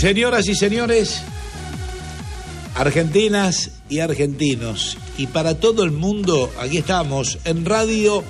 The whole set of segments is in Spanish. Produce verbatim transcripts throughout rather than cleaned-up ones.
Señoras y señores, argentinas y argentinos, y para todo el mundo, aquí estamos en Radio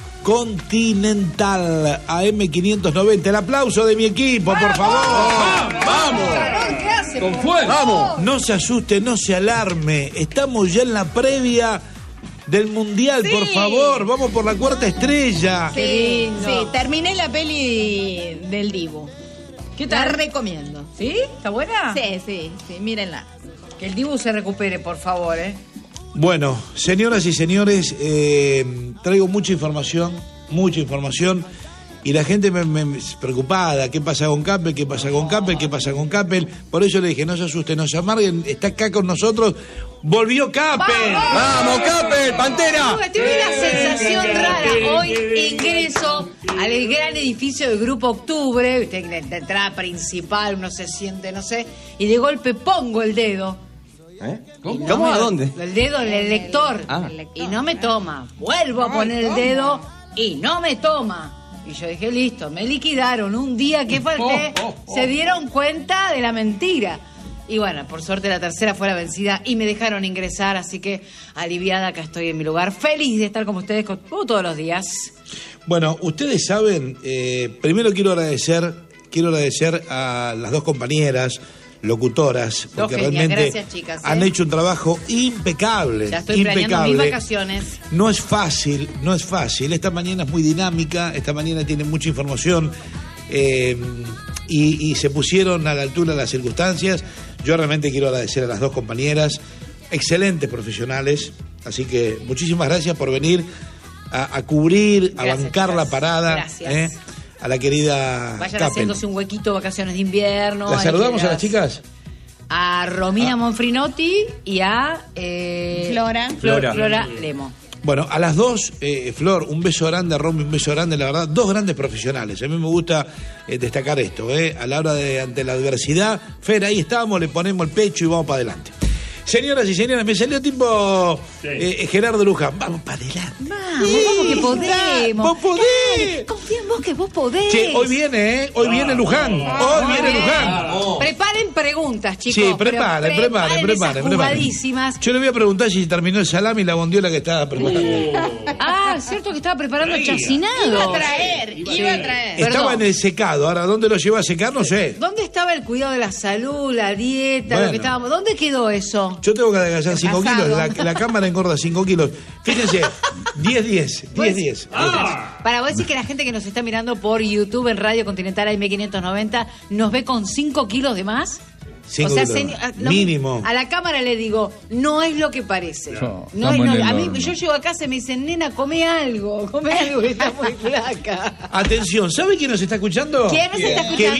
Continental A M quinientos noventa. El aplauso de mi equipo, por favor. ¡Vamos! ¡Vamos! ¿Qué hace? ¡Con fuerza! ¡Vamos! No se asuste, no se alarme. Estamos ya en la previa del Mundial, Sí. por favor. Vamos por la cuarta estrella. Sí, sí, terminé la peli del Dibu. ¿Qué La tal? recomiendo. ¿Sí? ¿Está buena? Sí, sí, sí, mírenla. Que el Dibu se recupere, por favor, ¿eh? Bueno, señoras y señores, eh, traigo mucha información, mucha información, y la gente me, me, me preocupada. ¿Qué pasa con Capel? ¿Qué pasa con Capel? ¿Qué pasa con Capel? Por eso le dije, no se asusten, no se amarguen, está acá con nosotros. ¡Volvió Capel! ¡Vamos, Capel, Pantera! Tuve una sensación rara. Hoy ingreso al gran edificio del Grupo Octubre, viste, la la entrada principal, uno se siente, no sé, y de golpe pongo el dedo. ¿Eh? Y ¿Cómo? no ¿Cómo? me- ¿A dónde? El dedo en el lector. Ah. Y no me toma. Vuelvo a poner el dedo y no me toma. Y yo dije, listo, me liquidaron. Un día que falté, Oh, oh, oh. se dieron cuenta de la mentira. Y bueno, por suerte la tercera fue la vencida y me dejaron ingresar, así que aliviada, acá estoy en mi lugar, feliz de estar con ustedes como todos los días. Bueno, ustedes saben, eh, primero quiero agradecer, quiero agradecer a las dos compañeras locutoras, porque genias, realmente gracias, chicas, ¿eh? han hecho un trabajo impecable, Ya estoy planeando mis impecable. vacaciones. No es fácil, no es fácil. Esta mañana es muy dinámica, esta mañana tiene mucha información, eh, y, y se pusieron a la altura de las circunstancias. Yo realmente quiero agradecer a las dos compañeras, excelentes profesionales, así que muchísimas gracias por venir a, a cubrir, a Gracias, bancar chicas. la parada, Gracias. ¿eh? A la querida Vayan Capel. haciéndose un huequito, vacaciones de invierno. ¿Las hay saludamos que a las chicas? A Romina Monfrinotti y a eh, Flora. Flor- Flora. Flora Lemo. Bueno, a las dos, eh, Flor, un beso grande, a Romy, un beso grande, la verdad, dos grandes profesionales. A mí me gusta eh, destacar esto, eh, a la hora de, ante la adversidad, Fer, ahí estamos, le ponemos el pecho y vamos para adelante. Señoras y señores, me salió tipo eh, Gerardo Luján, vamos para adelante. Vamos, vamos que podemos. Vos podés. Confía en vos que vos podés. Che, hoy viene, ¿eh? Hoy viene Luján, hoy viene Luján. Preparen preguntas, chicos. Sí, preparen, pero preparen, preparen, esas preparen. jugadísimas. Yo le voy a preguntar si terminó el salami y la bondiola que estaba preparando. Ah, cierto que estaba preparando el chacinado. Iba a traer, iba a traer. Perdón. Estaba en el secado, ahora ¿dónde lo lleva a secar? No sé. ¿Dónde estaba el cuidado de la salud, la dieta, Bueno. lo que estábamos? ¿Dónde quedó eso? Yo tengo que adelgazar cinco Casado. kilos, la, la cámara engorda cinco kilos. Fíjense, diez diez, diez diez. Para vos decir que la gente que nos está mirando por YouTube en Radio Continental A M quinientos noventa nos ve con cinco kilos de más. Cinco o sea, kilos. señor, a- no, Mínimo. A la cámara le digo, no es lo que parece. No, No es- estamos no, en el a mí, horno. yo llego a casa y me dicen, nena, come algo, come algo que está muy flaca. Atención, ¿sabe quién nos está escuchando? ¿Quién nos está Que escuchando?